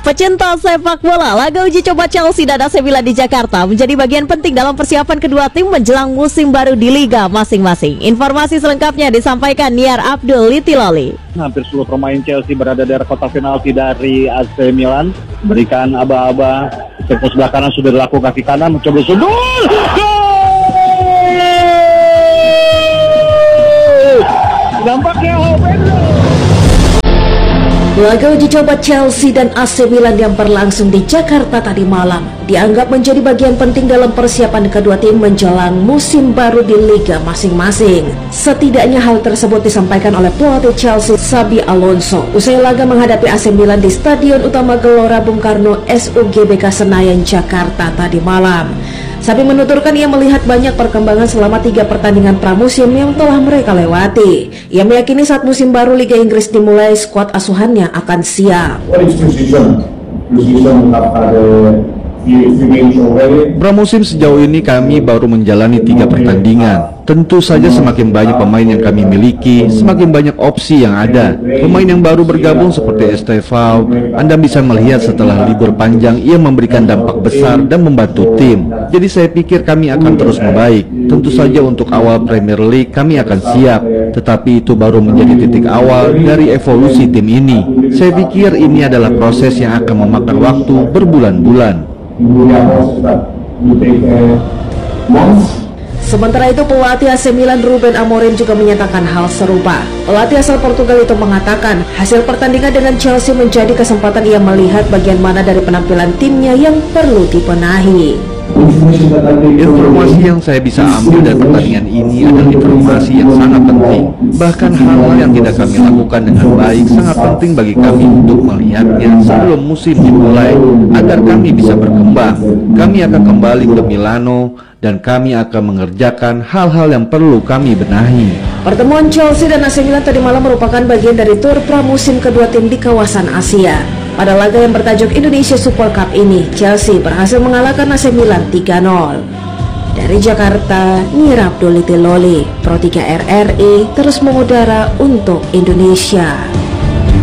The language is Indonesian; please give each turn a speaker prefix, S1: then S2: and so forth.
S1: Pecinta sepak bola, laga uji coba Chelsea dan AC Milan di Jakarta menjadi bagian penting dalam persiapan kedua tim menjelang musim baru di liga masing-masing. Informasi selengkapnya disampaikan Niar Abdul Litiloli.
S2: Hampir seluruh pemain Chelsea berada di kotak penalti dari AC Milan. Berikan aba-aba, sektor sebelah kanan sudah dilakukan kaki kanan, mencoba sudut. Nampaknya
S1: Laga uji coba Chelsea dan AC Milan yang berlangsung di Jakarta tadi malam dianggap menjadi bagian penting dalam persiapan kedua tim menjelang musim baru di liga masing-masing. Setidaknya hal tersebut disampaikan oleh pelatih Chelsea Xabi Alonso usai laga menghadapi AC Milan di Stadion Utama Gelora Bung Karno SUGBK Senayan Jakarta tadi malam. Xabi menuturkan ia melihat banyak perkembangan selama 3 pertandingan pramusim yang telah mereka lewati. Ia meyakini saat musim baru Liga Inggris dimulai, skuad asuhannya akan siap.
S3: Pramusim sejauh ini kami baru menjalani 3 pertandingan. Tentu saja semakin banyak pemain yang kami miliki, semakin banyak opsi yang ada. Pemain yang baru bergabung seperti Estevao, Anda bisa melihat setelah libur panjang ia memberikan dampak besar dan membantu tim. Jadi saya pikir kami akan terus membaik. Tentu saja untuk awal Premier League kami akan siap, tetapi itu baru menjadi titik awal dari evolusi tim ini. Saya pikir ini adalah proses yang akan memakan waktu berbulan-bulan.
S1: Sementara itu pelatih AC Milan Ruben Amorim juga menyatakan hal serupa. Pelatih asal Portugal itu mengatakan hasil pertandingan dengan Chelsea menjadi kesempatan ia melihat bagian mana dari penampilan timnya yang perlu dibenahi.
S3: Informasi yang saya bisa ambil dari pertandingan ini adalah informasi yang sangat penting. Bahkan hal yang tidak kami lakukan dengan baik sangat penting bagi kami untuk melihatnya sebelum musim dimulai agar kami bisa berkembang. Kami akan kembali ke Milano dan kami akan mengerjakan hal-hal yang perlu kami benahi.
S1: Pertemuan Chelsea dan AC Milan tadi malam merupakan bagian dari tur pramusim kedua tim di kawasan Asia. Pada laga yang bertajuk Indonesia Super Cup ini, Chelsea berhasil mengalahkan AC Milan 3-0. Dari Jakarta, Niar Abdul Litiloli, Pro 3 RRI terus mengudara untuk Indonesia.